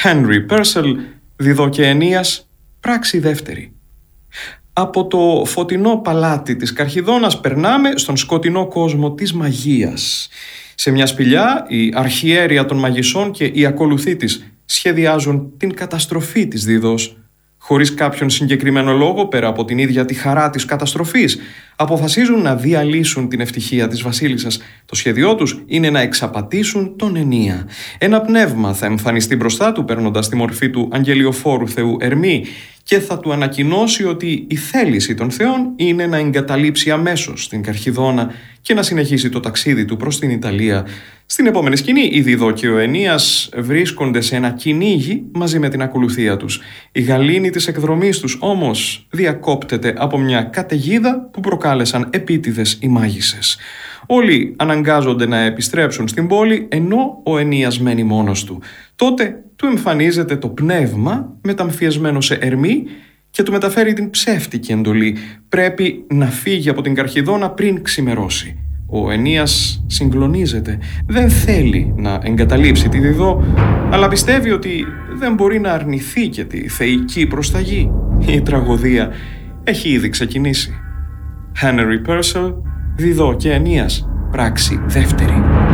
Henry Purcell, Διδώ και Αενίας, πράξη δεύτερη. Από το φωτεινό παλάτι της Καρχιδώνας περνάμε στον σκοτεινό κόσμο της μαγείας. Σε μια σπηλιά η αρχιέρεια των μαγισσών και οι ακολουθοί της σχεδιάζουν την καταστροφή της Δίδος. Χωρίς κάποιον συγκεκριμένο λόγο, πέρα από την ίδια τη χαρά της καταστροφής, αποφασίζουν να διαλύσουν την ευτυχία της βασίλισσας. Το σχέδιό τους είναι να εξαπατήσουν τον Αενία. Ένα πνεύμα θα εμφανιστεί μπροστά του, παίρνοντας τη μορφή του αγγελιοφόρου θεού Ερμή, και θα του ανακοινώσει ότι η θέληση των θεών είναι να εγκαταλείψει αμέσως την Καρχιδώνα και να συνεχίσει το ταξίδι του προς την Ιταλία. Στην επόμενη σκηνή, η Διδώ και ο Αενίας βρίσκονται σε ένα κυνήγι μαζί με την ακολουθία τους. Η γαλήνη της εκδρομής τους όμως διακόπτεται από μια καταιγίδα που προκάλεσαν επίτηδες οι μάγισσες. Όλοι αναγκάζονται να επιστρέψουν στην πόλη, ενώ ο Αενίας μένει μόνος του. Τότε του εμφανίζεται το πνεύμα μεταμφιεσμένο σε Ερμή και του μεταφέρει την ψεύτικη εντολή. Πρέπει να φύγει από την Καρχιδώνα πριν ξημερώσει. Ο Αενίας συγκλονίζεται. Δεν θέλει να εγκαταλείψει τη Διδώ, αλλά πιστεύει ότι δεν μπορεί να αρνηθεί και τη θεϊκή προσταγή. Η τραγωδία έχει ήδη ξεκινήσει. Henry Purcell, Διδώ και Αενίας, πράξη δεύτερη.